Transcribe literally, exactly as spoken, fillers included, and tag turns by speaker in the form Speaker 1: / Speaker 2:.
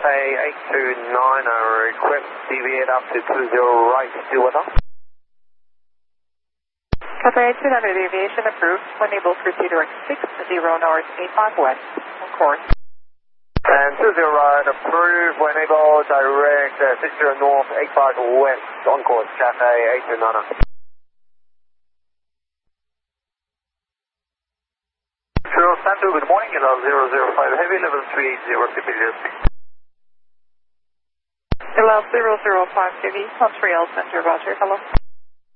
Speaker 1: Cathay eight two nine, I request deviate up to two zero right, still with us.
Speaker 2: Cathay eight two nine, deviation approved. When able, proceed direct six zero north, eight five west, on course.
Speaker 1: And two zero right, approved. When able, direct uh, six zero north, eight five west, on course, Cathay eight two nine. Zero Santo, good morning, Yellow zero zero five Heavy, level three eight zero, zero six.
Speaker 2: Hello, zero zero five Heavy, Montreal Center, Roger, hello.